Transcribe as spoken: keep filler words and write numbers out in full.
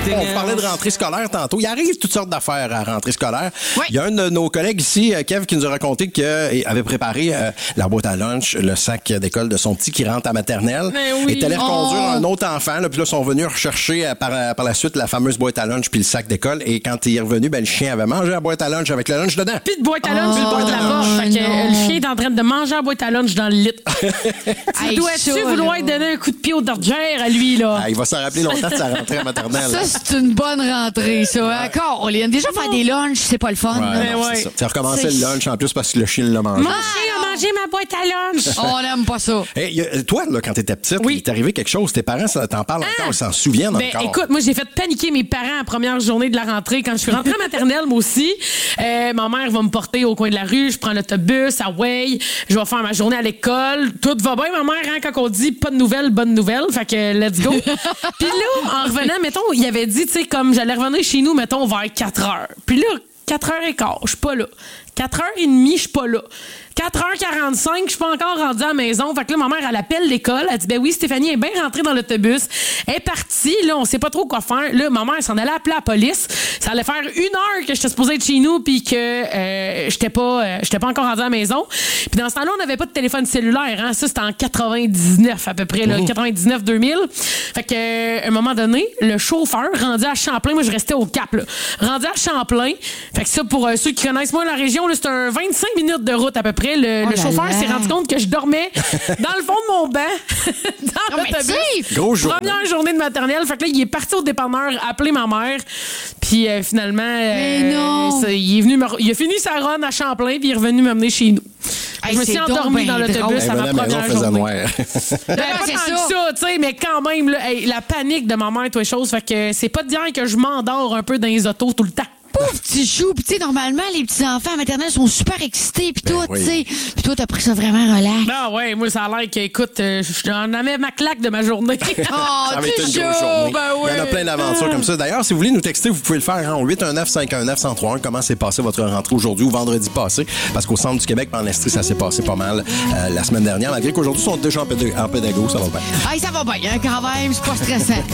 On parlait de rentrée scolaire tantôt. Il arrive toutes sortes d'affaires à rentrée scolaire. Oui. Il y a un de nos collègues ici, Kev, qui nous a raconté qu'il avait préparé euh, la boîte à lunch, le sac d'école de son petit qui rentre à maternelle. Mais oui. Et est allé reconduire Oh. un autre enfant. Là, puis là, ils sont venus rechercher euh, par, euh, par la suite la fameuse boîte à lunch puis le sac d'école. Et quand il est revenu, ben, le chien avait mangé la boîte à lunch avec le lunch dedans. Puis de boîte à lunch, Oh, puis de la roche. Fait que non. euh, le chien est en train de manger la boîte à lunch dans le lit. Tu Hey, dois-tu ça, vouloir là. donner un coup de pied au dorgère à lui, là? Ah, il va s'en rappeler longtemps de sa rentrée à maternelle. Ça, c'est une bonne rentrée, ça. Encore, Caroline. Déjà, faire des lunchs, c'est pas le fun. Ouais, là. non, ouais. c'est ça. Tu as recommencé C'est- le lunch en plus parce que le chien l'a mangé. Mon chien a mangé ma boîte à lunch. On n'aime pas ça. Hey, y a- toi, là, quand t'étais petite, Oui. il t'est arrivé quelque chose. Tes parents ça, t'en parlent encore, ils s'en souviennent Ben, encore. écoute, moi, j'ai fait paniquer mes parents la première journée de la rentrée. Quand je suis rentrée à maternelle, moi aussi, euh, ma mère va me porter au coin de la rue. Je prends l'autobus à Way. Je vais faire ma journée à l'école. Tout va bien, ma mère, hein, quand on dit pas de nouvelles, bonne nouvelle. Fait que let's go. Puis là, en revenant, mettons, il avait dit, tu sais, comme j'allais revenir chez nous, mettons, vers quatre heures. Puis là, quatre heures quinze, je suis pas là. quatre heures trente, je suis pas là. quatre heures quarante-cinq, je suis pas encore rendue à la maison. Fait que là, ma mère, elle appelle l'école. Elle dit, ben oui, Stéphanie est bien rentrée dans l'autobus. Elle est partie. Là, on sait pas trop quoi faire. Là, ma mère s'en allait appeler la police. Ça allait faire une heure que j'étais supposée être chez nous puis que euh, j'étais pas, euh, j'étais pas encore rendue à la maison. Puis dans ce temps-là, on n'avait pas de téléphone cellulaire. Hein. Ça, c'était en quatre-vingt-dix-neuf à peu près. Là, quatre-vingt-dix-neuf deux mille. Fait que, euh, à un moment donné, le chauffeur rendu à Champlain, moi, je restais au Cap. Là, rendu à Champlain. Fait que ça, pour euh, ceux qui connaissent moins la région, là, c'est un vingt-cinq minutes de route à peu près. Le, Oh le là chauffeur là. s'est rendu compte que je dormais dans le fond de mon banc, dans Non, mais l'autobus. tu sais, Grosse journée. Première journée de maternelle. Fait que là, il est parti au dépanneur appeler ma mère. Puis euh, finalement, euh, Mais non. ça, il est venu me re- il a fini sa run à Champlain puis il est revenu m'amener chez nous. Hey, je me c'est suis donc endormie ben dans l'autobus drôle. à Elle ma venait à la maison, première faisait journée. noir. Ben, Ben, pas c'est tant ça. que ça, tu sais, mais quand même, là, hey, la panique de ma mère, toi, chose, fait que c'est pas de dire que je m'endors un peu dans les autos tout le temps. Pauvre petit chou. Puis, tu sais, normalement, les petits-enfants à maternelle sont super excités. Puis, tout, oui. tu sais. Puis, toi, t'as pris ça vraiment relax. Ah ouais, moi, ça a l'air que, écoute, euh, j'en avais ma claque de ma journée. Oh, Ça va être une petit grosse chou. journée. Ben oui. Il y en a plein d'aventures comme ça. D'ailleurs, si vous voulez nous texter, vous pouvez le faire en huit un neuf, cinq un neuf, un zéro trois un. Comment s'est passé votre rentrée aujourd'hui ou vendredi passé? Parce qu'au centre du Québec, en Estrie, ça s'est passé pas mal euh, la semaine dernière. Malgré qu'aujourd'hui, ils sont déjà en pédago, en pédago, ça va bien. Hey, ça va bien, hein, quand même. C'est pas stressant.